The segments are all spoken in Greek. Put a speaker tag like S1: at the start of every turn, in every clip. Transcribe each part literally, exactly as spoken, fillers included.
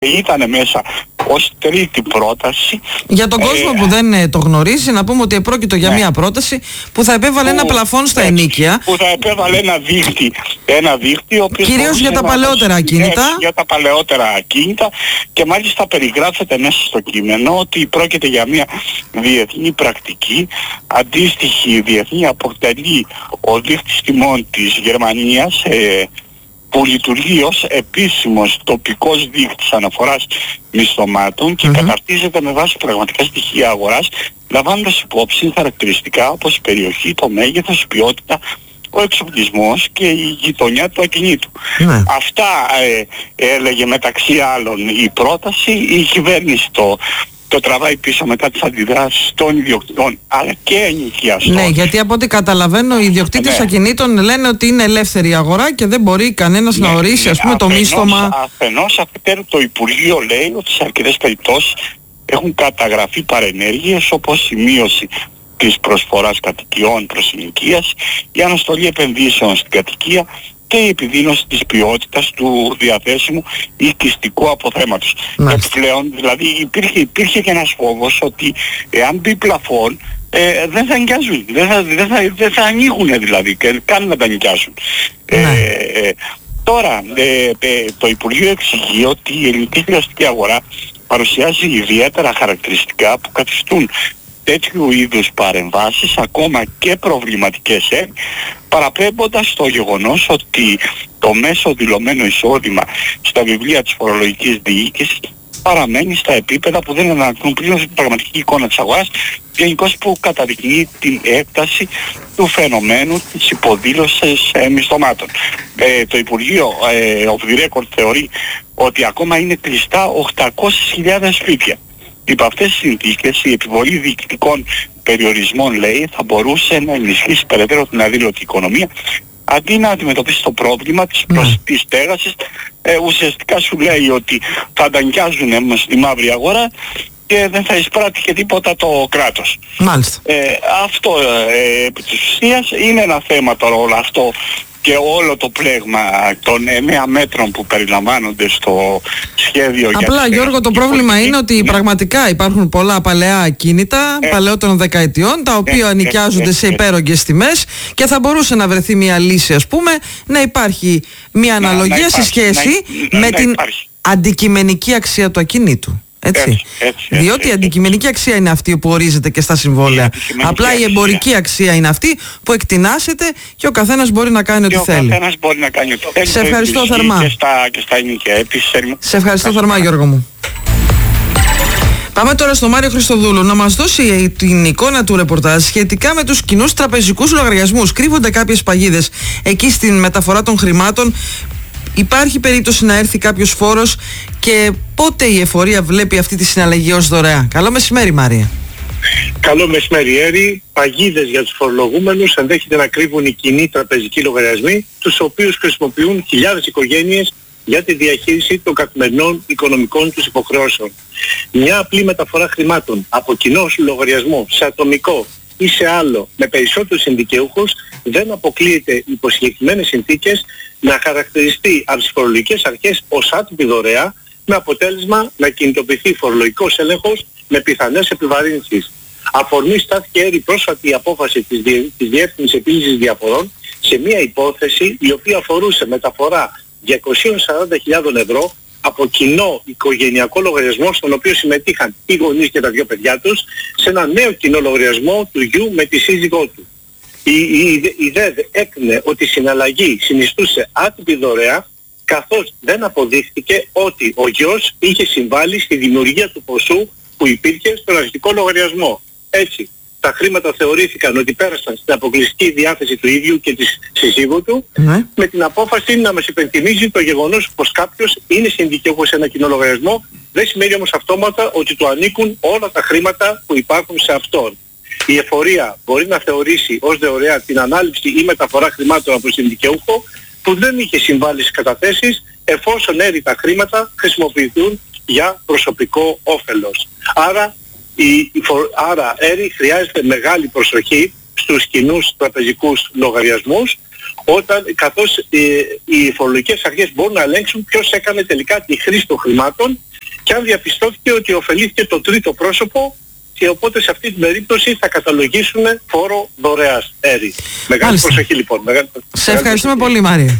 S1: Ήταν μέσα ως τρίτη πρόταση.
S2: Για τον κόσμο ε, που δεν ε, το γνωρίζει, να πούμε ότι επρόκειτο για ναι. μια πρόταση που θα επέβαλε που, ένα πλαφόν στα έτσι, ενίκια.
S1: Που θα επέβαλε ένα δίχτυ, ένα δίχτυ ο οποίος
S2: κυρίως για τα παλαιότερα ακίνητα.
S1: Για τα παλαιότερα ακίνητα και μάλιστα περιγράφεται μέσα στο κείμενο ότι πρόκειται για μια διεθνή πρακτική. Αντίστοιχη διεθνή αποτελεί ο δίχτυς τιμών της Γερμανίας, ε, που λειτουργεί ως επίσημος τοπικός δείκτης αναφοράς μισθωμάτων και mm-hmm. καταρτίζεται με βάση πραγματικά στοιχεία αγοράς, λαμβάνοντας υπόψη χαρακτηριστικά όπως η περιοχή, το μέγεθος, η ποιότητα, ο εξοπλισμός και η γειτονιά του ακινήτου. Mm-hmm. Αυτά ε, έλεγε μεταξύ άλλων η πρόταση. Η κυβέρνηση το το τραβάει πίσω μετά τις αντιδράσεις των ιδιοκτητών αλλά και ενοικιαστών.
S2: Ναι, γιατί από ό,τι καταλαβαίνω οι ιδιοκτήτες ναι. ακινήτων λένε ότι είναι ελεύθερη η αγορά και δεν μπορεί κανένας ναι, να ορίσει ναι, ας πούμε αφενός, το μίσθωμα.
S1: Αφενός αφετέρου το Υπουργείο λέει ότι σε αρκετές περιπτώσεις έχουν καταγραφεί παρενέργειες όπως η μείωση της προσφοράς κατοικιών προς ενοικίαση, η αναστολή επενδύσεων στην κατοικία και η επιδείνωση της ποιότητας του διαθέσιμου οικιστικού αποθέματος. Επιπλέον, δηλαδή υπήρχε, υπήρχε και ένας φόβος ότι εάν μπει πλαφόν ε, δεν θα νοικιάζουν, δεν θα, δεν θα, δεν θα ανοίγουν δηλαδή και καν να τα νοικιάζουν. Ε, ε, τώρα, ε, ε, το Υπουργείο εξηγεί ότι η ελληνική χρεωστική αγορά παρουσιάζει ιδιαίτερα χαρακτηριστικά που καθιστούν τέτοιου είδους παρεμβάσεις ακόμα και προβληματικές ε, παραπέμποντας στο γεγονός ότι το μέσο δηλωμένο εισόδημα στα βιβλία της φορολογικής διοίκησης παραμένει στα επίπεδα που δεν ανακοινούν πλήρως την πραγματική εικόνα της αγοράς, γενικώς που καταδεικνύει την έκταση του φαινομένου της υποδήλωσης ε, μισθωμάτων. Ε, το Υπουργείο ε, of the Record θεωρεί ότι ακόμα είναι κλειστά οκτακόσιες χιλιάδες σπίτια. Υπό αυτές τις συνθήκες η επιβολή διοικητικών περιορισμών, λέει, θα μπορούσε να ενισχύσει περαιτέρω την αδήλωτη οικονομία αντί να αντιμετωπίσει το πρόβλημα της προσιτής στέγασης. Ε, ουσιαστικά σου λέει ότι θα τα νοικιάζουν στη μαύρη αγορά και δεν θα εισπράττει και τίποτα το κράτος.
S2: Μάλιστα.
S1: Ε, αυτό ε, επί της ουσίας είναι ένα θέμα τώρα όλο αυτό και όλο το πλέγμα των εννέα μέτρων που περιλαμβάνονται στο σχέδιο.
S2: Απλά για Γιώργο το πρόβλημα πολιτική είναι ότι ναι. πραγματικά υπάρχουν πολλά παλαιά ακίνητα ε, παλαιότερων δεκαετιών τα οποία ε, νοικιάζονται ε, σε υπέρογγες τιμές και θα μπορούσε να βρεθεί μια λύση ας πούμε να υπάρχει μια αναλογία να, να υπάρχει, σε σχέση να, με να, την να αντικειμενική αξία του ακινήτου. Έτσι. Έτσι, έτσι, έτσι. Διότι η αντικειμενική αξία είναι αυτή που ορίζεται και στα συμβόλαια. Απλά η εμπορική αξία. αξία είναι αυτή που εκτινάσεται και ο καθένας μπορεί να κάνει ό,τι θέλει.
S1: Ο καθένας μπορεί να κάνει ό,τι θέλει.
S2: Σε ευχαριστώ θερμά.
S1: Και στα, και στα ενοικία.
S2: Σε ευχαριστώ θερμά Γιώργο μου. Πάμε τώρα στο Μάριο Χριστοδούλου να μας δώσει την εικόνα του ρεπορτάζ σχετικά με τους κοινούς τραπεζικούς λογαριασμούς. Κρύβονται κάποιες παγίδες εκεί στην μεταφορά των χρημάτων. Υπάρχει περίπτωση να έρθει κάποιος φόρος και πότε η εφορία βλέπει αυτή τη συναλλαγή ως δωρεά? Καλό μεσημέρι Μάρια.
S3: Καλό μεσημέρι Έρη. Παγίδες για τους φορολογούμενους ενδέχεται να κρύβουν οι κοινοί τραπεζικοί λογαριασμοί, τους οποίους χρησιμοποιούν χιλιάδες οικογένειες για τη διαχείριση των καθημερινών οικονομικών τους υποχρεώσεων. Μια απλή μεταφορά χρημάτων από κοινό λογαριασμό σε ατομικό ή σε άλλο με περισσότερους συνδικαιούχους δεν αποκλείεται υπό συγκεκριμένες συνθήκες να χαρακτηριστεί από τις φορολογικές αρχές ως άτυπη δωρεά, με αποτέλεσμα να κινητοποιηθεί φορολογικός έλεγχος με πιθανές επιβαρύνσεις. Αφορμή στάθηκε έρη πρόσφατη η απόφαση της, διε, της Διεύθυνσης Επίλυσης Διαφορών σε μια υπόθεση η οποία αφορούσε μεταφορά διακόσιες σαράντα χιλιάδες ευρώ από κοινό οικογενειακό λογαριασμό στον οποίο συμμετείχαν οι γονείς και τα δύο παιδιά τους σε ένα νέο κοινό λογαριασμό του γιου με τη σύζυγό του. Η, η, η ΔΕΔ έκρινε ότι η συναλλαγή συνιστούσε άτυπη δωρεά καθώς δεν αποδείχθηκε ότι ο γιος είχε συμβάλει στη δημιουργία του ποσού που υπήρχε στον αρχικό λογαριασμό. Έτσι, τα χρήματα θεωρήθηκαν ότι πέρασαν στην αποκλειστική διάθεση του ίδιου και της συζύγου του, ναι. με την απόφαση να μας υπενθυμίζει το γεγονός πως κάποιος είναι συνδικαίος σε ένα κοινό λογαριασμό, δεν σημαίνει όμως αυτόματα ότι του ανήκουν όλα τα χρήματα που υπάρχουν σε αυτόν. Η εφορία μπορεί να θεωρήσει ως δωρεά την ανάληψη ή μεταφορά χρημάτων από συνδικαιούχο που δεν είχε συμβάλει στις καταθέσεις, εφόσον έρη τα χρήματα χρησιμοποιηθούν για προσωπικό όφελος. Άρα, η, η, άρα έρη χρειάζεται μεγάλη προσοχή στους κοινούς τραπεζικούς λογαριασμούς, όταν, καθώς ε, οι φορολογικές αρχές μπορούν να ελέγξουν ποιος έκανε τελικά τη χρήση των χρημάτων και αν διαπιστώθηκε ότι ωφελήθηκε το τρίτο πρόσωπο, και οπότε σε αυτή την περίπτωση θα καταλογίσουν φόρο δωρεάς έρη. Μεγάλη προσοχή λοιπόν. Μεγάλη...
S2: Σε ευχαριστούμε πολύ, Μάρια.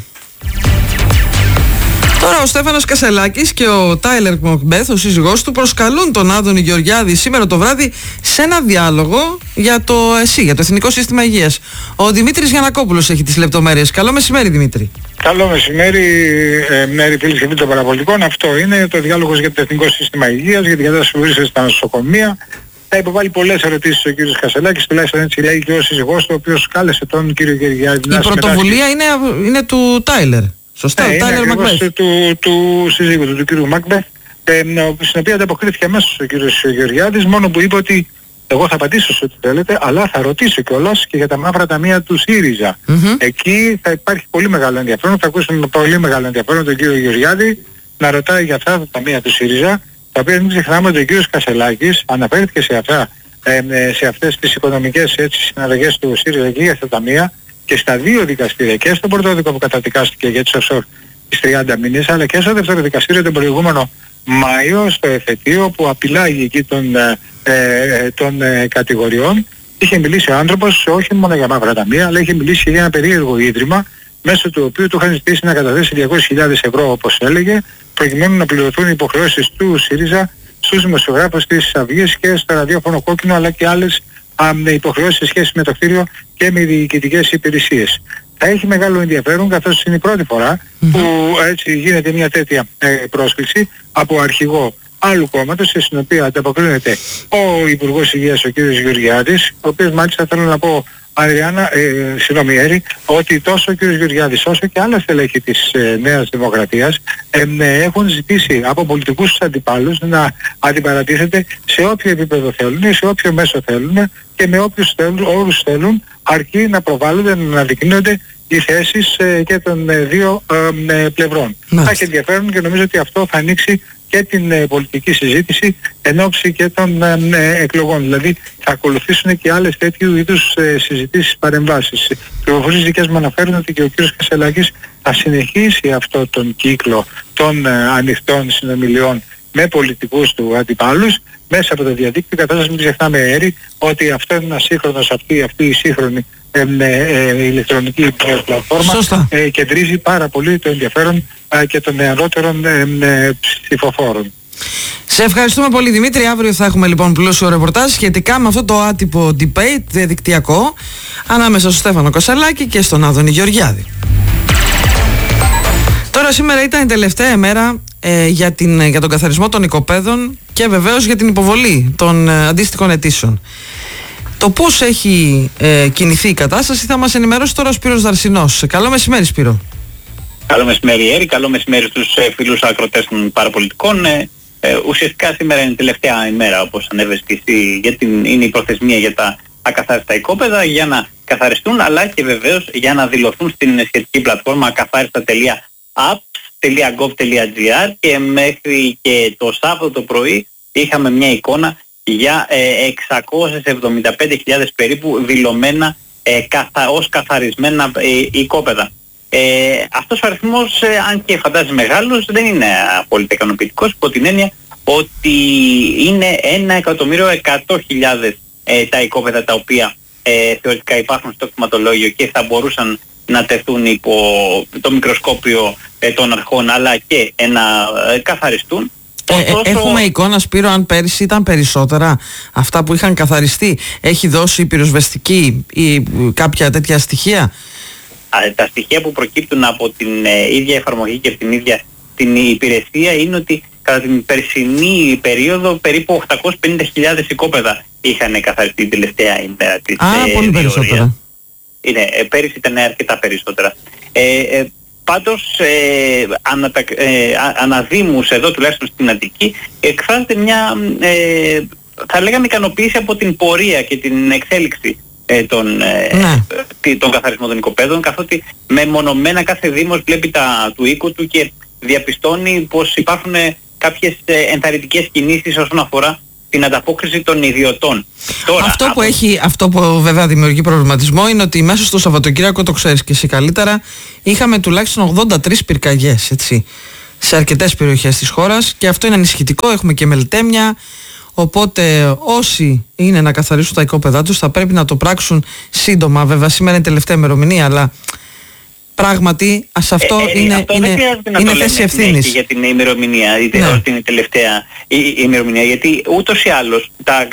S2: Τώρα ο Στέφανος Κασελάκης και ο Τάιλερ Μακμπεθ, ο σύζυγός του, προσκαλούν τον Άδωνη Γεωργιάδη σήμερα το βράδυ σε ένα διάλογο για το ΕΣΥ, για το Εθνικό Σύστημα Υγείας. Ο Δημήτρης Γιαννακόπουλος έχει τις λεπτομέρειες. Καλό μεσημέρι, Δημήτρη.
S4: Καλό μεσημέρι, ε, μέρη φίλοι και φίλοι των παραπολιτικών. Αυτό είναι το διάλογος για το Εθνικό Σύστημα Υγείας, για την κατάσταση που βρίσκεται στα νοσοκομεία. Θα υποβάλει πολλές ερωτήσεις ο κύριος Κασελάκης, τουλάχιστον έτσι λέει και ο σύζυγός του, ο οποίος κάλεσε τον κύριο Γεωργιάδη.
S2: Η πρωτοβουλία είναι, είναι του Τάιλερ. Σωστά,
S4: ναι,
S2: ο Τάιλερ Μακμπεθ.
S4: Του, του συζύγου του, του κύριου Μακμπεθ, ε, στην οποία ανταποκρίθηκε αμέσως ο κύριος Γεωργιάδης, μόνο που είπε ότι εγώ θα απαντήσω σε ό,τι θέλετε, αλλά θα ρωτήσω κιόλας και για τα μαύρα ταμεία του ΣΥΡΙΖΑ. Mm-hmm. Εκεί θα υπάρχει πολύ μεγάλο ενδιαφέρον, θα ακούσουμε πολύ μεγάλο ενδιαφέρον τον κύριο Γεωργιάδη να ρωτάει για αυτά τα ταμεία του ΣΥΡΙΖΑ, τα οποία μην ξεχνάμε ότι ο κύριος Κασελάκης αναφέρθηκε σε, αυτά, ε, σε αυτές τις οικονομικές έτσι, συναλλαγές του ΣΥΡΙΖΑ και για αυτά τα ταμεία και στα δύο δικαστήρια, και στο πρωτόδικο που καταδικάστηκε για τους offshore τις τριάντα μήνες, αλλά και στο δεύτερο δικαστήριο τον προηγούμενο Μάιο, στο εφετείο που απειλάγει εκεί των, ε, ε, των ε, κατηγοριών. Είχε μιλήσει ο άνθρωπος όχι μόνο για μαύρα ταμεία, αλλά είχε μιλήσει για ένα περίεργο ίδρυμα, μέσω του οποίου του είχαν ζητήσει να καταθέσει διακόσιες χιλιάδες ευρώ, όπως έλεγε, προκειμένου να πληρωθούν οι υποχρεώσεις του ΣΥΡΙΖΑ στους δημοσιογράφους της Αυγής και στο ραδιόφωνο Κόκκινο, αλλά και άλλες με υποχρεώσεις σε σχέση με το κτίριο και με διοικητικές υπηρεσίες. Θα έχει μεγάλο ενδιαφέρον, καθώς είναι η πρώτη φορά mm-hmm. που έτσι γίνεται μια τέτοια ε, πρόσκληση από αρχηγό άλλου κόμματος, στην οποία ανταποκρίνεται ο Υπουργός Υγείας, ο κ. Γεωργιάδης, ο οποίος μάλιστα θέλω να πω, Αδριάννα, ε, συγγνώμη Έρη, ότι τόσο ο κ. Γεωργιάδης όσο και άλλα στελέχη της ε, Νέας Δημοκρατίας ε, ε, έχουν ζητήσει από πολιτικούς αντιπάλους να αντιπαρατίθεται σε όποιο επίπεδο θέλουν, σε όποιο μέσο θέλουν και με όποιους θέλουν, όρους θέλουν, αρκεί να προβάλλονται, να αναδεικνύονται οι θέσεις ε, και των ε, δύο ε, ε, πλευρών. Θα έχει ενδιαφέρον και νομίζω ότι αυτό θα ανοίξει και την ε, πολιτική συζήτηση εν ώψη και των ε, ε, εκλογών. Δηλαδή θα ακολουθήσουν και άλλες τέτοιου είδους ε, συζητήσεις, παρεμβάσεις. Οι πληροφορίες δικές μου αναφέρουν ότι και ο κ. Κασελάκης θα συνεχίσει αυτό τον κύκλο των ε, ανοιχτών συνομιλιών με πολιτικούς του αντιπάλους μέσα από το διαδίκτυο. Κατάσταση μην ξεχνάμε, Έρη, ότι αυτό είναι ένα σύγχρονος, αυτή, αυτή η σύγχρονη ε, ε, ε, ηλεκτρονική πλατφόρμα ε, κεντρίζει πάρα πολύ το ενδιαφέρον ε, και των νεαρότερων ε, ε, ψηφοφόρων.
S2: Σε ευχαριστούμε πολύ, Δημήτρη. Αύριο θα έχουμε λοιπόν πλούσιο ρεπορτάζ σχετικά με αυτό το άτυπο debate διαδικτυακό ανάμεσα στο Στέφανο Κασελάκη και στον Άδωνη Γεωργιάδη. Τώρα σήμερα ήταν η τελευταία ημέρα ε, για, την, για τον καθαρισμό των οικοπαίδων και βεβαίως για την υποβολή των ε, αντίστοιχων αιτήσεων. Το πώς έχει ε, κινηθεί η κατάσταση θα μας ενημερώσει τώρα ο Σπύρος Δαρσινός. Καλό μεσημέρι, Σπύρο.
S5: Καλό μεσημέρι, Έρη. Καλό μεσημέρι στους ε, φίλους ακροτές των παραπολιτικών. Ε, ε, ουσιαστικά σήμερα είναι η τελευταία ημέρα, όπως ανέβες και εσύ, για την, είναι η προθεσμία για τα ακαθάριστα οικόπεδα για να καθαριστούν, αλλά και βεβαίως για να δηλωθούν στην σχετική πλατφόρμα ακαθάριστα τελεία apps τελεία gov τελεία gr, και μέχρι και το Σάββατο το πρωί είχαμε μια εικόνα για ε, εξακόσιες εβδομήντα πέντε χιλιάδες περίπου δηλωμένα ε, καθα, ως καθαρισμένα ε, οικόπεδα. Ε, αυτός ο αριθμός, ε, αν και φαντάζει μεγάλος, δεν είναι απόλυτα ικανοποιητικός, υπό την έννοια ότι είναι ένα εκατομμύριο εκατό χιλιάδες ε, τα οικόπεδα τα οποία ε, θεωρητικά υπάρχουν στο κτηματολόγιο και θα μπορούσαν να τεθούν υπό το μικροσκόπιο ε, των αρχών, αλλά και να ε, καθαριστούν.
S2: Ε, Ωστόσο, έχουμε εικόνα, Σπύρο, αν πέρυσι ήταν περισσότερα αυτά που είχαν καθαριστεί. Έχει δώσει η πυροσβεστική ή κάποια τέτοια στοιχεία?
S5: Τα στοιχεία που προκύπτουν από την ε, ίδια εφαρμογή και την ίδια την υπηρεσία είναι ότι κατά την περσινή περίοδο περίπου οκτακόσιες πενήντα χιλιάδες οικόπεδα είχαν καθαριστεί την τελευταία ημέρα της
S2: Α, ε, πολύ περισσότερα.
S5: Είναι, ε, πέρυσι ήταν αρκετά περισσότερα. Ε, ε, Πάντως, ε, ανα, ε, αναδήμους εδώ, τουλάχιστον στην Αττική, εκφράζεται μια, ε, θα λέγαμε, ικανοποίηση από την πορεία και την εξέλιξη ε, των, ε, ναι. των καθαρισμών των οικοπαίδων, καθότι μεμονωμένα κάθε δήμος βλέπει τα του οίκου του και διαπιστώνει πως υπάρχουν κάποιες ε, ενθαρρυντικές κινήσεις όσον αφορά την ανταπόκριση των ιδιωτών. Τώρα,
S2: αυτό, που
S5: από...
S2: έχει, αυτό που βέβαια δημιουργεί προβληματισμό είναι ότι μέσα στο Σαββατοκύριακο, το ξέρεις και εσύ καλύτερα, είχαμε τουλάχιστον ογδόντα τρεις πυρκαγιές, έτσι. σε αρκετές περιοχές της χώρας και αυτό είναι ανησυχητικό. Έχουμε και μελτέμια. Οπότε όσοι είναι να καθαρίσουν τα οικόπεδά τους θα πρέπει να το πράξουν σύντομα. Βέβαια σήμερα είναι τελευταία ημερομηνία, αλλά πράγματι ας αυτό ε, είναι, αυτό είναι, είναι θέση ευθύνης.
S5: Για την ημερομηνία, ναι. Ότι είναι τελευταία η, η ημερομηνία, γιατί ούτως ή άλλως τα,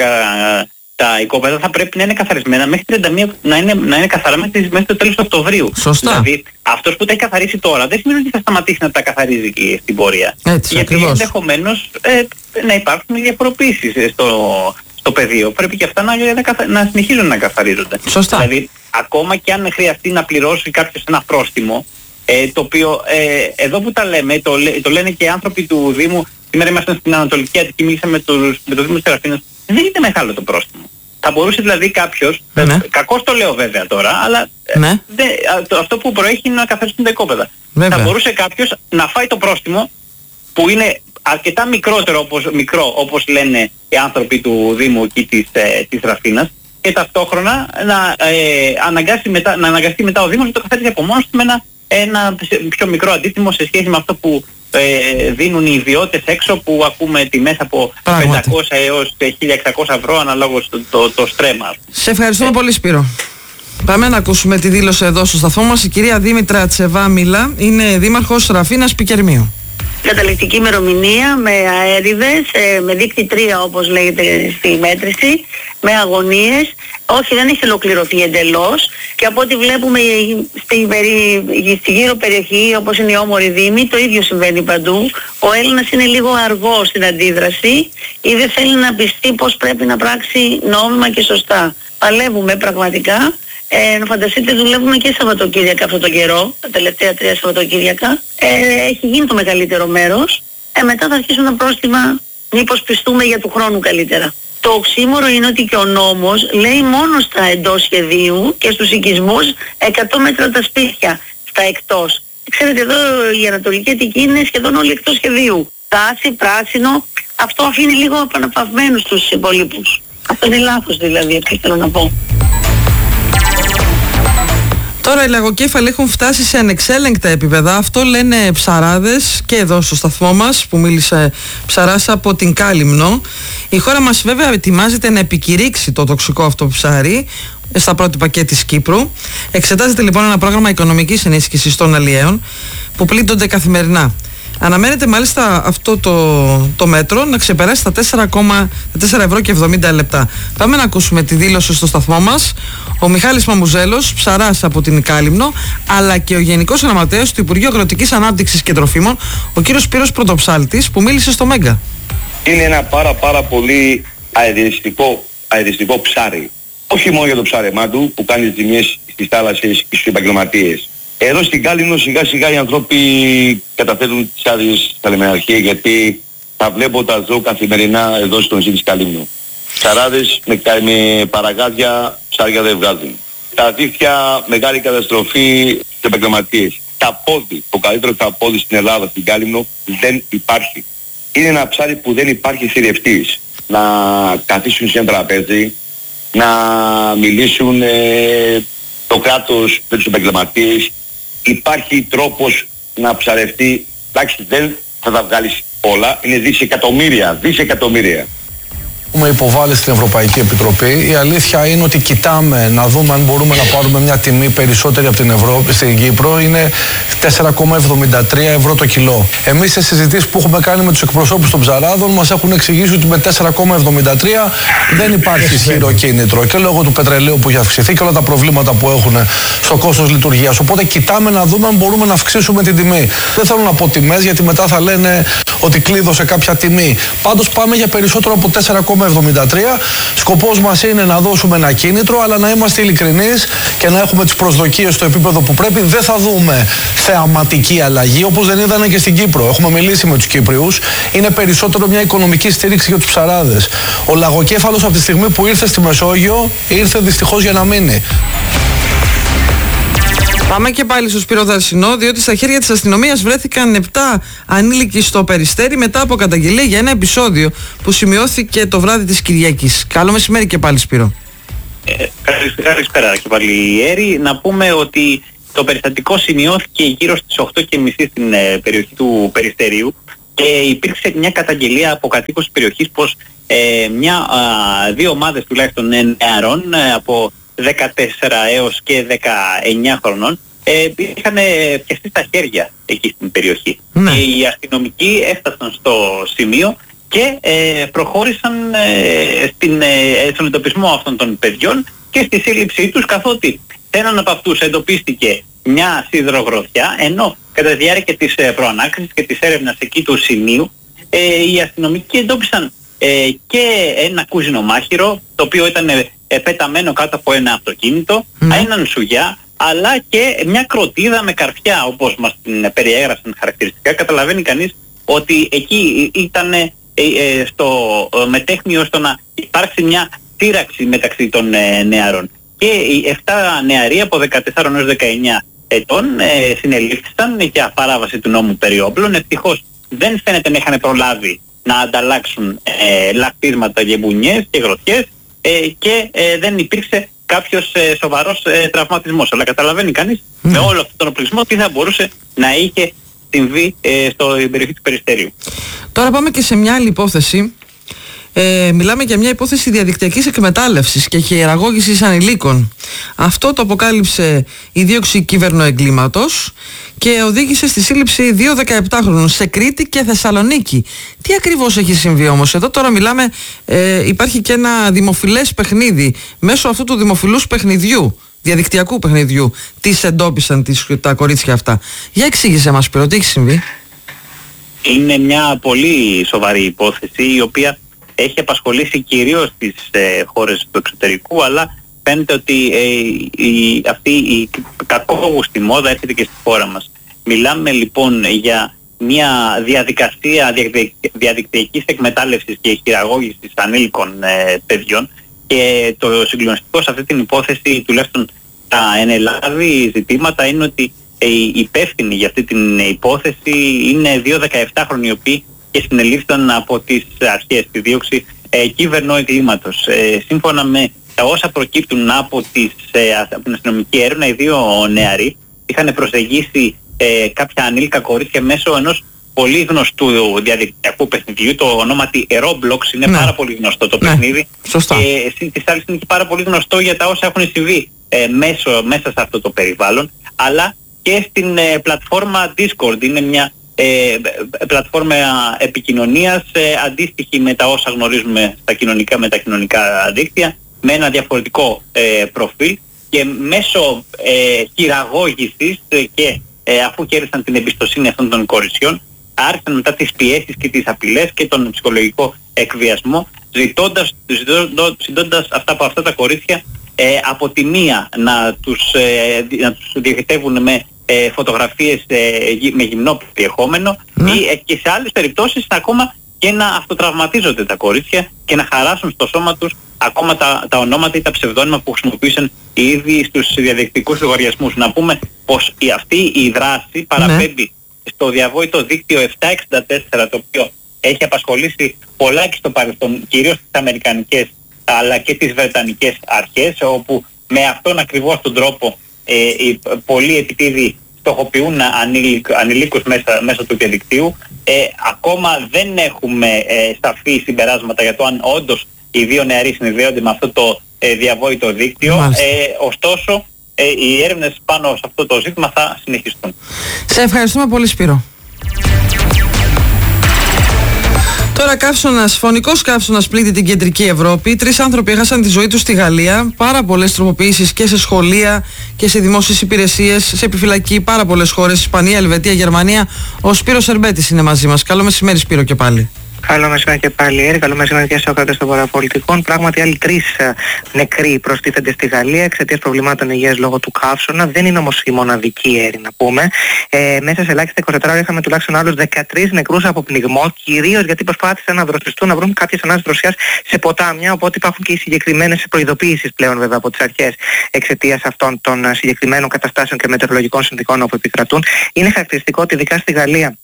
S5: τα οικόπεδα θα πρέπει να είναι καθαρισμένα μέχρι τριάντα μία, να είναι, να είναι καθαρά μέχρι, μέχρι το τέλος του Οκτωβρίου.
S2: Σωστά. Δηλαδή
S5: αυτός που τα έχει καθαρίσει τώρα δεν σημαίνει ότι θα σταματήσει να τα καθαρίζει και στην πορεία.
S2: Έτσι,
S5: γιατί
S2: ακριβώς.
S5: Ενδεχομένως ε, να υπάρχουν διαφοροποιήσεις στο, στο πεδίο. Πρέπει και αυτά να, να, να συνεχίζουν να καθαρίζονται.
S2: Σωστά.
S5: Δηλαδή ακόμα και αν χρειαστεί να πληρώσει κάποιος ένα πρόστιμο, ε, το οποίο ε, εδώ που τα λέμε, το, το λένε και οι άνθρωποι του Δήμου. Σήμερα ήμασταν στην Ανατολική Αττική, μίλησαμε με, τους, με το Δήμο της Σεραφίνας. Δεν είναι μεγάλο το πρόστιμο. Θα μπορούσε δηλαδή κάποιος, ναι. Κακώς το λέω βέβαια τώρα, αλλά
S2: ναι.
S5: δε, αυτό που προέχει είναι να καθαρίσουν τα οικόπεδα.
S2: Βέβαια.
S5: Θα μπορούσε κάποιος να φάει το πρόστιμο που είναι αρκετά μικρότερο όπως, μικρό όπως λένε οι άνθρωποι του Δήμου εκεί της, ε, της Ραφίνας και ταυτόχρονα να, ε, αναγκάσει μετά, να αναγκαστεί μετά ο Δήμος να το καθαρίσει από μόνος του με ένα, ένα πιο μικρό αντίτιμο σε σχέση με αυτό που ε, δίνουν οι ιδιώτες έξω, που ακούμε τιμές από
S2: Πράγματι.
S5: πεντακόσια έως χίλια εξακόσια ευρώ αναλόγως το, το, το στρέμμα.
S2: Σε ευχαριστούμε ε. πολύ, Σπύρο. Πάμε να ακούσουμε τη δήλωση εδώ στο σταθμό μας. Η κυρία Δήμητρα Τσεβάμιλα είναι δήμαρχος Ραφίνας Πικερμείου.
S6: Καταληκτική ημερομηνία με αέριδες, με δείκτη τρία όπως λέγεται στη μέτρηση, με αγωνίες. Όχι, δεν έχει ολοκληρωθεί εντελώς και από ό,τι βλέπουμε στη, περι... στη γύρω περιοχή όπως είναι η Όμορη Δήμη, το ίδιο συμβαίνει παντού. Ο Έλληνας είναι λίγο αργός στην αντίδραση ή δεν θέλει να πιστεί πως πρέπει να πράξει νόμιμα και σωστά. Παλεύουμε πραγματικά. Ε, να φανταστείτε, δουλεύουμε και Σαββατοκύριακα αυτόν τον καιρό, τα τελευταία τρία Σαββατοκύριακα. Ε, έχει γίνει το μεγαλύτερο μέρος. Ε, μετά θα αρχίσουν τα πρόστιμα, μήπως πιστούμε για του χρόνου καλύτερα. Το οξύμορο είναι ότι και ο νόμος λέει μόνο στα εντός σχεδίου και στους οικισμούς εκατό μέτρα τα σπίτια, στα εκτός. Ξέρετε, εδώ η Ανατολική Αττική είναι σχεδόν όλοι εκτός σχεδίου. Τάση, πράσινο, αυτό αφήνει λίγο επαναπαυμένους τους υπολείπους. Αυτό είναι λάθος δηλαδή, αυτό θέλω να πω.
S2: Τώρα οι λαγοκέφαλοι έχουν φτάσει σε ανεξέλεγκτα επίπεδα. Αυτό λένε ψαράδες και εδώ στο σταθμό μας που μίλησε ψαράς από την Κάλυμνο. Η χώρα μας βέβαια ετοιμάζεται να επικηρύξει το τοξικό αυτό ψάρι στα πρότυπα και της Κύπρου. Εξετάζεται λοιπόν ένα πρόγραμμα οικονομικής ενίσχυσης των αλλιέων που πλήττονται καθημερινά. Αναμένεται μάλιστα αυτό το, το μέτρο να ξεπεράσει τα τέσσερα ευρώ και εβδομήντα λεπτά. Πάμε να ακούσουμε τη δήλωση στο σταθμό μας. Ο Μιχάλης Μαμουζέλος, ψαράς από την Κάλυμνο, αλλά και ο Γενικός Γραμματέας του Υπουργείου Αγροτικής Ανάπτυξης και Τροφίμων, ο κύριος Σπύρος Πρωτοψάλτης, που μίλησε στο Μέγκα.
S7: Είναι ένα πάρα πάρα πολύ αεριστικό, αεριστικό ψάρι. Όχι μόνο για το ψάρεμά του που κάνει ζημιές στις θάλασσες και στους επαγγελματίες. Εδώ στην Κάλυμνο σιγά σιγά οι άνθρωποι καταθέτουν τις άδειες στα λιμεναρχεία, γιατί τα βλέπω, τα ζω καθημερινά εδώ στο νησί της Κάλυμνου. Ψαράδες με, με παραγάδια ψάρια δεν βγάζουν. Τα δίχτυα, μεγάλη καταστροφή στους επαγγελματίες. Τα πόδι, το καλύτερο ταπόδι στην Ελλάδα, στην Κάλυμνο, δεν υπάρχει. Είναι ένα ψάρι που δεν υπάρχει θηρευτής. Να καθίσουν σε ένα τραπέζι, να μιλήσουν ε, το κράτος με τους επαγγελματίες. Υπάρχει τρόπος να ψαρευτεί, εντάξει δεν θα τα βγάλεις όλα, είναι δισεκατομμύρια, δισεκατομμύρια.
S8: Έχουμε υποβάλει στην Ευρωπαϊκή Επιτροπή. Η αλήθεια είναι ότι κοιτάμε να δούμε αν μπορούμε να πάρουμε μια τιμή περισσότερη από την Ευρώπη. Στην Κύπρο είναι τέσσερα κόμμα εβδομήντα τρία ευρώ το κιλό. Εμείς σε συζητήσεις που έχουμε κάνει με τους εκπροσώπους των ψαράδων μας έχουν εξηγήσει ότι με τέσσερα κόμμα εβδομήντα τρία δεν υπάρχει ισχυρό κίνητρο και λόγω του πετρελαίου που έχει αυξηθεί και όλα τα προβλήματα που έχουν στο κόστος λειτουργίας. Οπότε κοιτάμε να δούμε αν μπορούμε να αυξήσουμε την τιμή. Δεν θέλω να πω τιμές γιατί μετά θα λένε ότι κλείδωσε κάποια τιμή. Πάντως πάμε για περισσότερο από τέσσερα κόμμα εβδομήντα τρία. Σκοπός μας είναι να δώσουμε ένα κίνητρο, αλλά να είμαστε ειλικρινείς και να έχουμε τις προσδοκίες στο επίπεδο που πρέπει. Δεν θα δούμε θεαματική αλλαγή όπως δεν είδανε και στην Κύπρο. Έχουμε μιλήσει με τους Κύπριους. Είναι περισσότερο μια οικονομική στήριξη για τους ψαράδες. Ο λαγοκέφαλος από τη στιγμή που ήρθε στη Μεσόγειο ήρθε δυστυχώς για να μείνει.
S2: Πάμε και πάλι στο Σπύρο Δαρσινό, διότι στα χέρια της αστυνομίας βρέθηκαν επτά ανήλικοι στο Περιστέρι μετά από καταγγελία για ένα επεισόδιο που σημειώθηκε το βράδυ της Κυριακής. Καλό μεσημέρι και πάλι, Σπύρο.
S5: Ε, καλησπέρα και πάλι, Έρη. Να πούμε ότι Το περιστατικό σημειώθηκε γύρω στις οκτώ και μισή στην ε, περιοχή του Περιστερίου και υπήρξε μια καταγγελία από κατοίκους της περιοχής πως ε, μια, α, δύο ομάδες τουλάχιστον νεαρών ε, από δεκατέσσερα έως και δεκαεννιά χρονών ε, είχαν πιαστεί στα χέρια εκεί στην περιοχή. Ναι. Και οι αστυνομικοί έφτασαν στο σημείο και ε, προχώρησαν ε, στην, ε, στον εντοπισμό αυτών των παιδιών και στη σύλληψή τους, καθότι έναν από αυτούς εντοπίστηκε μια σιδηρογροθιά, ενώ κατά τη διάρκεια της ε, προανάκρισης και της έρευνας εκεί του σημείου ε, οι αστυνομικοί εντόπισαν ε, και ένα κούζινο μάχυρο, το οποίο ήταν ε, πεταμένο κάτω από ένα αυτοκίνητο, mm. έναν σουγιά, αλλά και μια κροτίδα με καρφιά, όπως μας την περιέγραψαν χαρακτηριστικά. Καταλαβαίνει κανείς ότι εκεί ήταν ε, ε, στο ε, μετέχμιο στο να υπάρξει μια σύραξη μεταξύ των ε, νεαρών. Και οι επτά νεαροί από δεκατέσσερα έως δεκαεννιά ετών ε, συνελήφθησαν για παράβαση του νόμου περί όπλων. Ευτυχώς δεν φαίνεται να είχαν προλάβει να ανταλλάξουν ε, λακτίσματα για μπουνιές και γροθιές ε, και ε, δεν υπήρξε κάποιος ε, σοβαρός ε, τραυματισμός. Αλλά καταλαβαίνει κανείς mm. με όλο αυτόν τον οπλισμό τι θα μπορούσε να είχε συμβεί ε, στην περιοχή του Περιστερίου.
S2: Τώρα πάμε και σε μια άλλη υπόθεση. Ε, μιλάμε για μια υπόθεση διαδικτυακής εκμετάλλευσης και χειραγώγησης ανηλίκων. Αυτό το αποκάλυψε η δίωξη κυβερνοεγκλήματος και οδήγησε στη σύλληψη δύο δεκαεπτάχρονων σε Κρήτη και Θεσσαλονίκη. Τι ακριβώς έχει συμβεί όμως? Εδώ τώρα μιλάμε, ε, υπάρχει και ένα δημοφιλές παιχνίδι. Μέσω αυτού του δημοφιλούς παιχνιδιού, διαδικτυακού παιχνιδιού, τις εντόπισαν τις, τα κορίτσια αυτά. Για εξήγησε μας, Σπύρο, τι έχει συμβεί?
S5: Είναι μια πολύ σοβαρή υπόθεση, η οποία έχει απασχολήσει κυρίως τις ε, χώρες του εξωτερικού, αλλά φαίνεται ότι ε, η, αυτή η κακόγουστη μόδα έρχεται και στη χώρα μας. Μιλάμε λοιπόν για μια διαδικασία διαδικτυακής εκμετάλλευσης και χειραγώγησης ανήλικων ε, παιδιών, και το συγκλονιστικό σε αυτή την υπόθεση, τουλάχιστον τα ενελάβει ζητήματα, είναι ότι οι υπεύθυνοι για αυτή την υπόθεση είναι δύο δεκαεπτάχρονοι οι οποίοι και συνελήφθηκαν από τις αρχές στη δίωξη ε, κύβερνο εγκλήματος. Ε, σύμφωνα με τα όσα προκύπτουν από, τις, ε, από την αστυνομική έρευνα, οι δύο νεαροί είχαν προσεγγίσει ε, κάποια ανήλικα κορίτσια μέσω ενός πολύ γνωστού διαδικτυακού παιχνιδιού. Το ονόματι Roblox είναι ναι. πάρα πολύ γνωστό το ναι. παιχνίδι.
S2: Σωστά.
S5: Και ε, της άλλης είναι και πάρα πολύ γνωστό για τα όσα έχουν συμβεί ε, μέσω, μέσα σε αυτό το περιβάλλον, αλλά και στην ε, πλατφόρμα Discord. Είναι μια ε, πλατφόρμα επικοινωνίας ε, αντίστοιχη με τα όσα γνωρίζουμε στα κοινωνικά, με τα κοινωνικά δίκτυα, με ένα διαφορετικό ε, προφίλ, και μέσω ε, χειραγώγησης ε, και ε, αφού κέρδισαν την εμπιστοσύνη αυτών των κοριτσιών, άρχισαν μετά τις πιέσεις και τις απειλές και τον ψυχολογικό εκβιασμό, ζητώντας, ζητώντας, ζητώντας αυτά από αυτά τα κορίτσια ε, από τη μία να τους, ε, να τους διοχετεύουν με ε, φωτογραφίες ε, με γυμνό περιεχόμενο mm. ή ε, και σε άλλες περιπτώσεις ακόμα και να αυτοτραυματίζονται τα κορίτσια και να χαράσουν στο σώμα τους ακόμα τα, τα ονόματα ή τα ψευδόνυμα που χρησιμοποίησαν ήδη στους διαδικτυακούς λογαριασμούς. Να πούμε πως η, αυτή η δράση παραπέμπει mm. στο διαβόητο δίκτυο επτακόσια εξήντα τέσσερα, το οποίο έχει απασχολήσει πολλά και στο παρελθόν, κυρίως τις αμερικανικές αλλά και τις βρετανικές αρχές, όπου με αυτόν ακριβώς τον τρόπο ε, οι πολλοί επιτίδοι στοχοποιούν ανήλικ, ανηλίκους μέσα, μέσω του διαδικτύου. Ε, ακόμα δεν έχουμε ε, σαφή συμπεράσματα για το αν όντως οι δύο νεαροί συνδέονται με αυτό το ε, διαβόητο δίκτυο. Ε, ωστόσο, ε, οι έρευνες πάνω σε αυτό το ζήτημα θα συνεχιστούν.
S2: Σε ευχαριστούμε πολύ, Σπύρο. Τώρα καύσωνας, φωνικός καύσωνας πλήττει την κεντρική Ευρώπη. Τρεις άνθρωποι έχασαν τη ζωή τους στη Γαλλία. Πάρα πολλές τροποποιήσεις και σε σχολεία και σε δημόσιες υπηρεσίες, σε επιφυλακή, πάρα πολλές χώρες, Ισπανία, Ελβετία, Γερμανία. Ο Σπύρος Σερμπέτης είναι μαζί μας. Καλό μεσημέρι, Σπύρο, και πάλι.
S9: Καλό μεσημέρι και πάλι, Έρη. Καλό μεσημέρι και σε όκρατες των παραπολιτικών. Πράγματι, άλλοι τρεις νεκροί προστίθενται στη Γαλλία εξαιτίας προβλημάτων υγείας λόγω του καύσωνα. Δεν είναι όμως η μοναδική, Έρη, να πούμε. Ε, μέσα σε ελάχιστα είκοσι τέσσερις ώρες είχαμε τουλάχιστον άλλους δεκατρείς νεκρούς από πνιγμό, κυρίως γιατί προσπάθησαν να δροσιστούν, να βρουν κάποιες ανάσες δροσιάς σε ποτάμια. Οπότε υπάρχουν και οι συγκεκριμένες προειδοποίησεις πλέον, βέβαια, από τις αρχές εξαιτίας αυτών των συγκεκριμένων καταστάσεων και μετεωρολογικών συνθηκών όπου επικρατούν. Είναι χαρακτηριστικό ότι ειδικά στη Γαλλία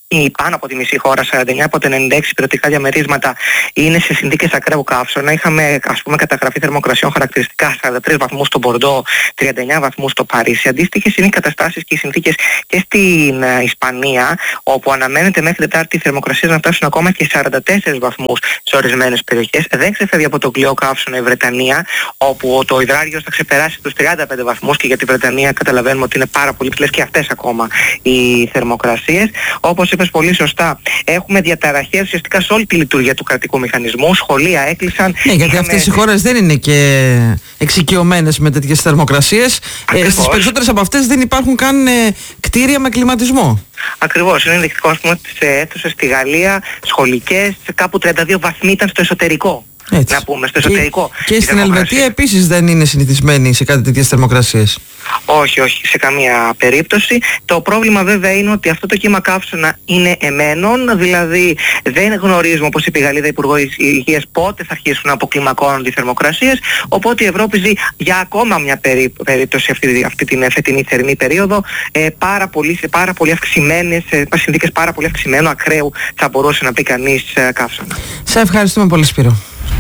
S9: η πάνω από τη μισή χώρα, σαράντα εννιά από τα ενενήντα έξι πυροτικά διαμερίσματα είναι σε συνθήκες ακραίου καύσωνα. Είχαμε, ας πούμε, καταγραφή θερμοκρασιών χαρακτηριστικά σαράντα τρεις βαθμούς στο Μπορντό, τριάντα εννιά βαθμούς στο Παρίσι. Αντίστοιχες είναι οι καταστάσεις και οι συνθήκες και στην uh, Ισπανία, όπου αναμένεται μέχρι Τετάρτη οι θερμοκρασίες να φτάσουν ακόμα και σαράντα τέσσερις βαθμούς σε ορισμένες περιοχές. Δεν ξεφεύγει από τον κλειό καύσωνα η Βρετανία, όπου το υδράργυρος θα ξεπεράσει τους τριάντα πέντε βαθμούς και για τη Βρετανία καταλαβαίνουμε ότι είναι πάρα πολύ ψηλές και αυτές ακόμα οι θερμοκρασίες. Όπως είπες πολύ σωστά, έχουμε διαταραχές ουσιαστικά σε όλη τη λειτουργία του κρατικού μηχανισμού. Σχολεία έκλεισαν.
S2: Ναι, γιατί είχαμε... αυτές οι χώρες δεν είναι και εξοικειωμένες με τέτοιες θερμοκρασίες. Ε, στις περισσότερες από αυτές δεν υπάρχουν καν ε, κτίρια με κλιματισμό.
S9: Ακριβώς. Είναι ενδεικτικό, ας πούμε, σε αίθουσες στη Γαλλία, σχολικές, κάπου τριάντα δύο βαθμοί ήταν στο εσωτερικό. Έτσι. Να πούμε, στο εσωτερικό.
S2: Και, και στην Ελβετία επίσης δεν είναι συνηθισμένοι σε κάτι τέτοιες θερμοκρασίες.
S9: Όχι, όχι, σε καμία περίπτωση. Το πρόβλημα βέβαια είναι ότι αυτό το κύμα καύσωνα είναι εμένον, δηλαδή δεν γνωρίζουμε, όπως είπε η Γαλλίδα Υπουργός Υγείας, πότε θα αρχίσουν να αποκλιμακώνονται οι θερμοκρασίες, οπότε η Ευρώπη ζει για ακόμα μια περί, περίπτωση αυτή, αυτή την φετινή θερμή περίοδο ε, πάρα πολύ, σε πάρα πολύ αυξημένες, σε συνθήκες πάρα πολύ αυξημένου ακραίου θα μπορούσε να πει κανείς ε, καύσωνα.
S2: Σε ευχαριστούμε πολύ, Σπύρο.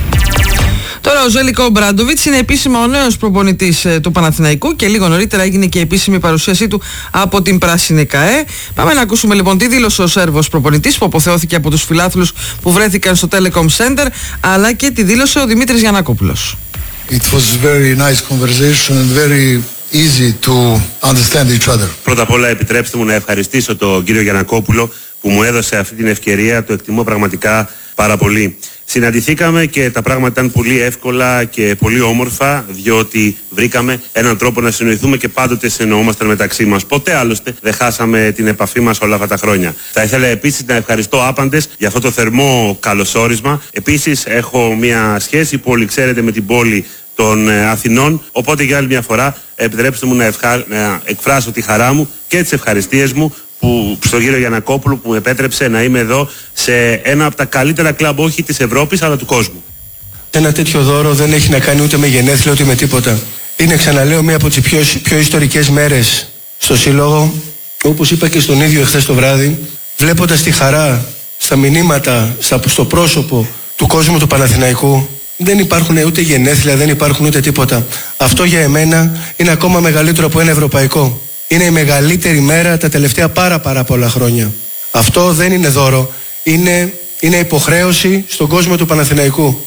S2: Τώρα ο Ζέλικο Μπράντοβιτς είναι επίσημα ο νέος προπονητής ε, του Παναθηναϊκού και λίγο νωρίτερα έγινε και επίσημη παρουσίασή του από την Πράσινη ΚΑΕ. Πάμε να ακούσουμε λοιπόν τι δήλωσε ο Σέρβος προπονητής που αποθεώθηκε από τους φιλάθλους που βρέθηκαν στο Telecom Center, αλλά και τι δήλωσε ο Δημήτρης Γιαννακόπουλος.
S10: It was very nice conversation and very easy to understand each other.
S11: Πρώτα απ' όλα επιτρέψτε μου να ευχαριστήσω τον κύριο Γιαννακόπουλο που μου έδωσε αυτή την ευκαιρία, το εκτιμώ πραγματικά πάρα πολύ. Συναντηθήκαμε και τα πράγματα ήταν πολύ εύκολα και πολύ όμορφα, διότι βρήκαμε έναν τρόπο να συνοηθούμε και πάντοτε συνεννοούμασταν μεταξύ μας. Ποτέ άλλωστε δεν χάσαμε την επαφή μας όλα αυτά τα χρόνια. Θα ήθελα επίσης να ευχαριστώ άπαντες για αυτό το θερμό καλωσόρισμα. Επίσης έχω μια σχέση που όλοι ξέρετε με την πόλη των Αθηνών, οπότε για άλλη μια φορά επιτρέψτε μου να, ευχα... να εκφράσω τη χαρά μου και τις ευχαριστίες μου που, στον κύριο Γιαννακόπουλο που με επέτρεψε να είμαι εδώ σε ένα από τα καλύτερα κλαμπ όχι της Ευρώπης αλλά του κόσμου.
S12: Ένα τέτοιο δώρο δεν έχει να κάνει ούτε με γενέθλια ούτε με τίποτα. Είναι, ξαναλέω, μία από τις πιο, πιο ιστορικές μέρες στο Σύλλογο. Όπως είπα και στον ίδιο εχθές το βράδυ, βλέποντας τη χαρά στα μηνύματα, στα, στο πρόσωπο του κόσμου του Παναθηναϊκού, δεν υπάρχουν ούτε γενέθλια, δεν υπάρχουν ούτε τίποτα. Αυτό για εμένα είναι ακόμα μεγαλύτερο από ένα ευρωπαϊκό. Είναι η μεγαλύτερη μέρα τα τελευταία πάρα πάρα πολλά χρόνια. Αυτό δεν είναι δώρο, είναι, είναι υποχρέωση στον κόσμο του Παναθηναϊκού.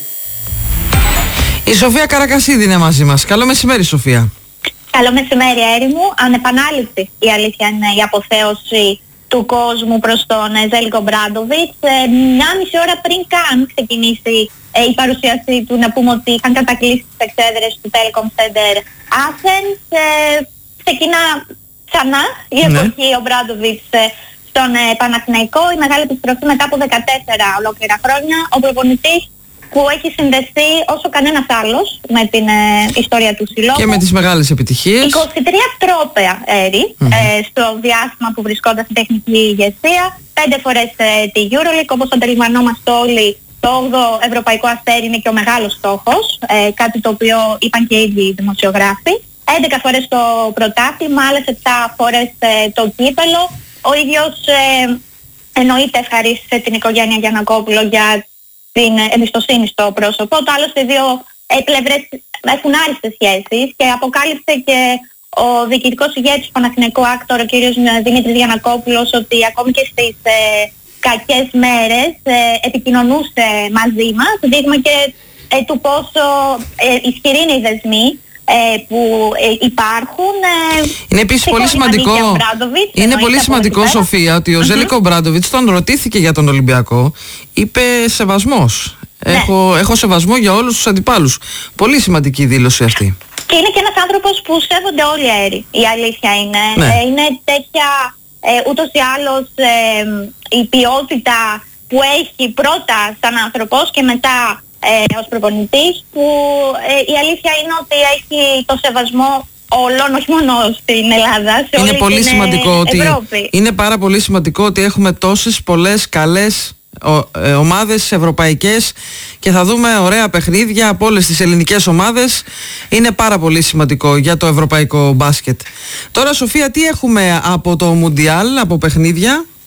S2: Η Σοφία Καρακασίδη είναι μαζί μας. Καλό μεσημέρι, Σοφία.
S13: Καλό μεσημέρι, Έρη μου. Ανεπανάληπτη η αλήθεια είναι η αποθέωση του κόσμου προς τον Ζέλικο Μπράντοβιτς. Ε, μια μισή ώρα πριν καν ξεκινήσει ε, η παρουσίασή του, να πούμε ότι είχαν κατακλείσει τις εξέδρες του Telecom Center Athens. Ε, ξεκινά ξανά η εποχή ναι. ο Μπράντοβιτς ε, στον ε, Παναθηναϊκό, η μεγάλη επιστροφή μετά από δεκατέσσερα ολόκληρα χρόνια. Ο προπονητής που έχει συνδεθεί όσο κανένας άλλος με την ε, ιστορία του συλλόγου. Και
S2: με τις μεγάλες επιτυχίες.
S13: είκοσι τρία τρόπαια, Έρη, mm-hmm. ε, στο διάστημα που βρισκόταν στην τεχνική ηγεσία. Πέντε φορές ε, τη EuroLeague, όπως αντιλαμβανόμαστε όλοι, το όγδοο ευρωπαϊκό αστέρι είναι και ο μεγάλος στόχος, ε, κάτι το οποίο είπαν και οι ίδιοι οι δημοσιογράφοι. έντεκα φορές το πρωτάθλημα, άλλες επτά φορές ε, το κύπελο. Ο ίδιος ε, εννοείται ευχαρίστησε την οικογένεια Γιαννακόπουλο για την εμπιστοσύνη στο πρόσωπο. Το άλλο σε δύο ε, πλευρές έχουν άριστες σχέσεις και αποκάλυψε και ο διοικητικός ηγέτης του Παναθηναϊκού Άκτορ, ο κύριος Δημήτρης Γιαννακόπουλος, ότι ακόμη και στις ε, κακές μέρες ε, επικοινωνούσε μαζί μας, δείγμα και ε, του πόσο ε, ισχυροί είναι οι δεσμοί Ε, που ε, υπάρχουν. Ε,
S2: είναι επίσης πολύ σημαντικό, είναι πολύ σημαντικό Σοφία, ότι ο mm-hmm. Ζέλικο Μπράντοβιτς, όταν ρωτήθηκε για τον Ολυμπιακό, είπε σεβασμός. Ναι. Έχω, έχω σεβασμό για όλους τους αντιπάλους. Πολύ σημαντική δήλωση αυτή.
S13: Και είναι και ένας άνθρωπος που σέβονται όλοι οι αέροι. Η αλήθεια είναι. Ναι. Ε, είναι τέτοια ε, ούτως ή άλλως ε, η ποιότητα που έχει πρώτα σαν άνθρωπος και μετά Ε, ως προπονητής, που ε, η αλήθεια είναι ότι έχει το σεβασμό όλων, όχι μόνο στην Ελλάδα, σε
S2: είναι
S13: όλη
S2: πολύ
S13: την
S2: σημαντικό ότι,
S13: Ευρώπη.
S2: Είναι πάρα πολύ σημαντικό ότι έχουμε τόσες πολλές καλές ο, ε, ομάδες ευρωπαϊκές και θα δούμε ωραία παιχνίδια από όλες τις ελληνικές ομάδες. Είναι πάρα πολύ σημαντικό για το ευρωπαϊκό μπάσκετ. Τώρα, Σοφία, τι έχουμε από το Μουντιάλ, από παιχνίδια?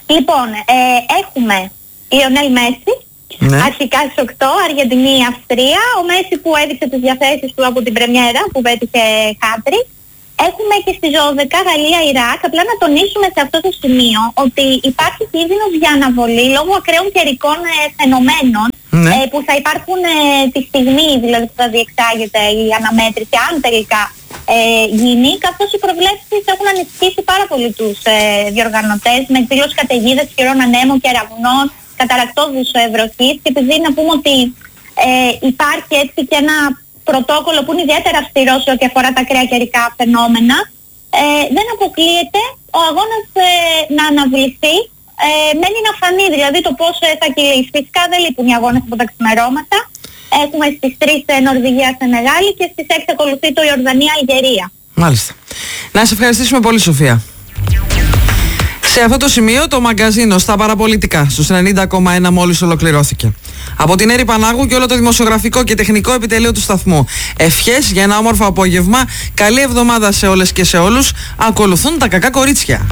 S13: Λοιπόν, ε, έχουμε Λιονέλ Μέση, ναι. αρχικά στις οκτώ, Αργεντινή, Αυστρία. Ο Μέση που έδειξε τις διαθέσεις του από την πρεμιέρα που πέτυχε χάτρι. Έχουμε και στις δώδεκα Γαλλία-Ιράκ. Απλά να τονίσουμε σε αυτό το σημείο ότι υπάρχει κίνδυνος για αναβολή λόγω ακραίων καιρικών ε, φαινομένων ναι. ε, που θα υπάρχουν ε, τη στιγμή δηλαδή που θα διεξάγεται η αναμέτρηση, αν τελικά ε, γίνει, καθώς οι προβλέψεις έχουν ανησυχήσει πάρα πολύ τους ε, διοργανωτές με εκδήλωση καταιγίδας, χειρών ανέμων, κεραυνών, καταρακτώδους ε, βροχής, και επειδή να πούμε ότι ε, υπάρχει έτσι και ένα πρωτόκολλο που είναι ιδιαίτερα αυστηρό σε ό,τι αφορά τα ακραία καιρικά φαινόμενα, ε, δεν αποκλείεται ο αγώνας ε, να αναβληθεί. Ε, μένει να φανεί δηλαδή το πώς ε, θα κυλήσει. Φυσικά δεν λείπουν οι αγώνες από τα ξημερώματα. Έχουμε στις τρεις ε, Νορβηγία Σενεγάλη και στις έξι ακολουθεί το Ιορδανία Αλγερία. Μάλιστα. Να σε ευχαριστήσουμε πολύ, Σοφία. Σε αυτό το σημείο το μαγκαζίνο στα παραπολιτικά στους ενενήντα κόμμα ένα μόλις ολοκληρώθηκε. Από την Έρη Πανάγου και όλο το δημοσιογραφικό και τεχνικό επιτελείο του σταθμού. Ευχές για ένα όμορφο απόγευμα. Καλή εβδομάδα σε όλες και σε όλους. Ακολουθούν τα κακά κορίτσια.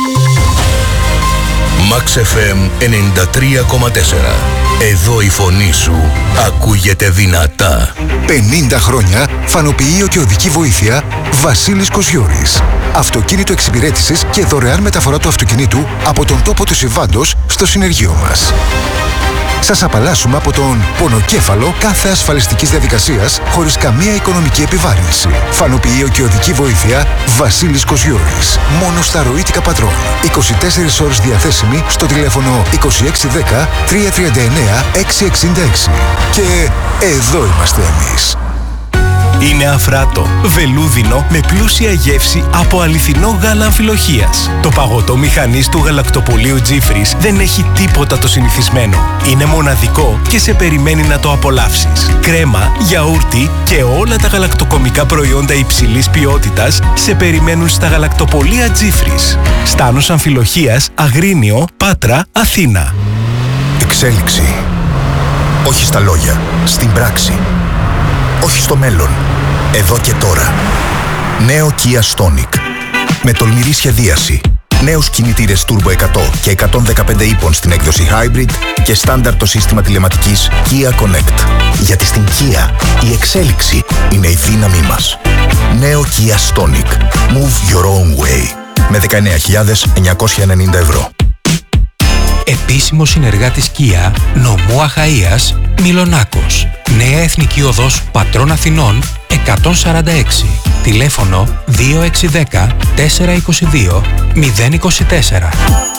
S14: Max εφ εμ ενενήντα τρία κόμμα τέσσερα. Εδώ η φωνή σου ακούγεται δυνατά.
S15: πενήντα χρόνια φανοποιείο και οδική βοήθεια Βασίλης Κοσιώρης. Αυτοκίνητο εξυπηρέτησης και δωρεάν μεταφορά του αυτοκινήτου από τον τόπο του συμβάντος στο συνεργείο μας. Σας απαλλάσσουμε από τον πονοκέφαλο κάθε ασφαλιστικής διαδικασίας χωρίς καμία οικονομική επιβάρυνση. Φανοποιείο και οδική βοήθεια Βασίλης Κοσιώρης. Μόνο στα ροήτικα πατρών. είκοσι τέσσερις ώρες διαθέσιμη στο τηλέφωνο είκοσι έξι δέκα τριακόσια τριάντα εννέα εξακόσια εξήντα έξι. Και εδώ είμαστε εμείς.
S16: Είναι αφράτο, βελούδινο με πλούσια γεύση από αληθινό γάλα αμφιλοχείας. Το παγωτό μηχανής του γαλακτοπωλείου Τζίφρις δεν έχει τίποτα το συνηθισμένο. Είναι μοναδικό και σε περιμένει να το απολαύσεις. Κρέμα, γιαούρτι και όλα τα γαλακτοκομικά προϊόντα υψηλής ποιότητας σε περιμένουν στα γαλακτοπωλεία Τζίφρις. Στάνος Αμφιλοχείας, Αγρίνιο, Πάτρα, Αθήνα.
S15: Εξέλιξη. Όχι στα λόγια, στην πράξη. Όχι στο μέλλον, εδώ και τώρα. Νέο Kia Stonic. Με τολμηρή σχεδίαση. Νέους κινητήρες Turbo εκατό και εκατόν δεκαπέντε ύπων στην έκδοση Hybrid και στάνταρ το σύστημα τηλεματικής Kia Connect. Γιατί στην Kia η εξέλιξη είναι η δύναμή μας. Νέο Kia Stonic. Move your own way. Με δεκαεννέα χιλιάδες εννιακόσια ενενήντα ευρώ.
S17: Επίσημος συνεργάτης Kia, νομού Αχαΐας, Μιλονάκος. Νέα Εθνική Οδός Πατρών Αθηνών εκατόν σαράντα έξι. Τηλέφωνο δύο έξι ένα μηδέν τέσσερα είκοσι δύο μηδέν είκοσι τέσσερα.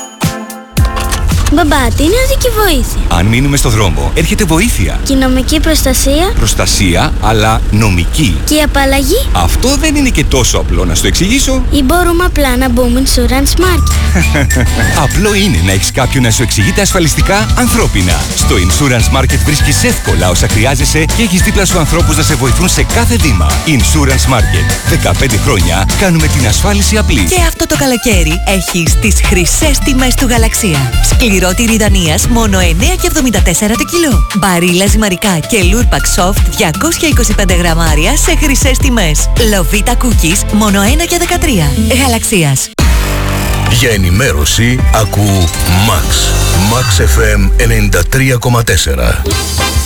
S18: Μπαμπά, τι είναι οδική βοήθεια?
S19: Αν μείνουμε στο δρόμο, έρχεται βοήθεια.
S18: Και η νομική προστασία?
S19: Προστασία, αλλά νομική.
S18: Και η απαλλαγή?
S19: Αυτό δεν είναι και τόσο απλό, να σου το εξηγήσω.
S18: Ή μπορούμε απλά να μπούμε Insurance Market?
S19: Απλό είναι να έχεις κάποιον να σου εξηγεί τα ασφαλιστικά ανθρώπινα. Στο Insurance Market βρίσκεις εύκολα όσα χρειάζεσαι και έχεις δίπλα σου ανθρώπους να σε βοηθούν σε κάθε βήμα. Insurance Market. δεκαπέντε χρόνια κάνουμε την ασφάλιση απλή.
S20: Και αυτό το καλοκαίρι έχεις τις χρυσές τιμές του Γαλαξία. Σκληρότηρη Δανίας μόνο εννέα και εβδομήντα τέσσερα το κιλό. Μπαρίλα ζυμαρικά και Λούρπακ Soft διακόσια είκοσι πέντε γραμμάρια σε χρυσές τιμές. Λοβίτα Cookies μόνο ένα και δεκατρία. Γαλαξίας.
S14: Για ενημέρωση ακού Max. Max εφ εμ ενενήντα τρία κόμμα τέσσερα.